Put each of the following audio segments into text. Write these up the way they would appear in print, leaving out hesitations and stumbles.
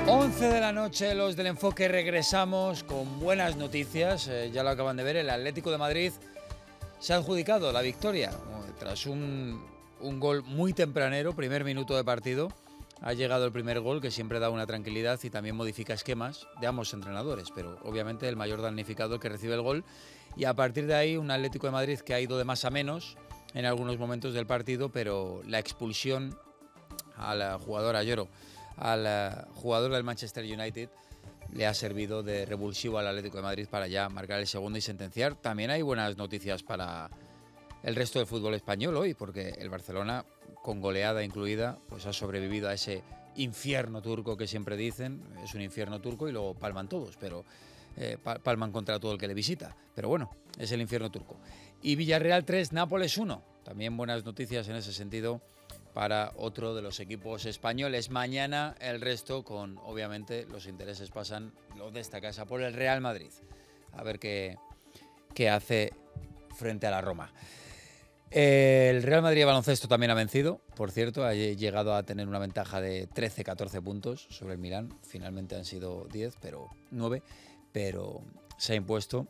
11 de la noche, los del Enfoque regresamos con buenas noticias. Ya lo acaban de ver, el Atlético de Madrid se ha adjudicado la victoria tras un gol muy tempranero, primer minuto de partido. Ha llegado el primer gol, que siempre da una tranquilidad y también modifica esquemas de ambos entrenadores, pero obviamente el mayor damnificado el que recibe el gol. Y a partir de ahí, un Atlético de Madrid que ha ido de más a menos en algunos momentos del partido, pero la expulsión a la jugadora Lloro, al jugador del Manchester United, le ha servido de revulsivo al Atlético de Madrid para ya marcar el segundo y sentenciar. También hay buenas noticias para el resto del fútbol español hoy, porque el Barcelona, con goleada incluida, pues ha sobrevivido a ese infierno turco que siempre dicen. Es un infierno turco y lo palman todos, pero palman contra todo el que le visita. Pero bueno, es el infierno turco. Y Villarreal 3, Nápoles 1. También buenas noticias en ese sentido para otro de los equipos españoles. Mañana el resto, con obviamente los intereses pasan los de esta casa por el Real Madrid. A ver qué hace frente a la Roma. El Real Madrid de baloncesto también ha vencido, por cierto, ha llegado a tener una ventaja de 13-14 puntos sobre el Milán. Finalmente han sido 9, pero se ha impuesto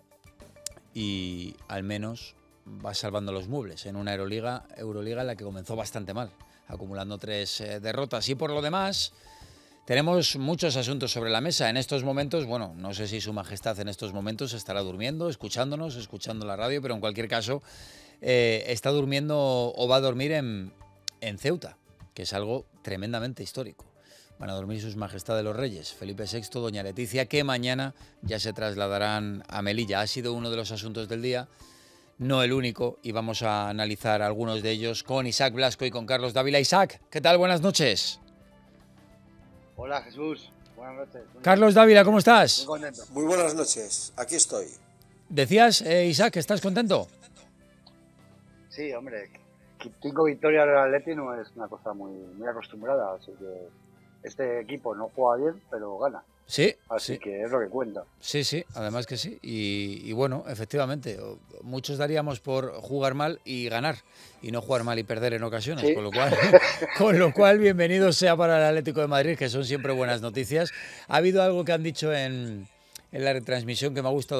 y al menos va salvando los muebles en una Euroliga en la que comenzó bastante mal, acumulando 3 derrotas. Y por lo demás, tenemos muchos asuntos sobre la mesa. En estos momentos, bueno, no sé si Su Majestad en estos momentos estará durmiendo, escuchándonos, escuchando la radio, pero en cualquier caso está durmiendo o va a dormir en Ceuta, que es algo tremendamente histórico. Van a dormir Sus Majestades los Reyes, Felipe VI, Doña Leticia, que mañana ya se trasladarán a Melilla. Ha sido uno de los asuntos del día, no el único, y vamos a analizar algunos de ellos con Isaac Blasco y con Carlos Dávila. Isaac, ¿qué tal? Buenas noches. Hola Jesús, buenas noches. Carlos Dávila, ¿cómo estás? Muy contento. Muy buenas noches, aquí estoy. Decías, Isaac, que estás contento. Sí, hombre, 5 victorias del Atleti no es una cosa muy acostumbrada, así que este equipo no juega bien, pero gana. Sí. Así sí. que es lo que cuenta. Sí, además que sí. Y bueno, efectivamente, muchos daríamos por jugar mal y ganar, y no jugar mal y perder en ocasiones, sí. con lo cual bienvenido sea para el Atlético de Madrid, que son siempre buenas noticias. Ha habido algo que han dicho en la retransmisión que me ha gustado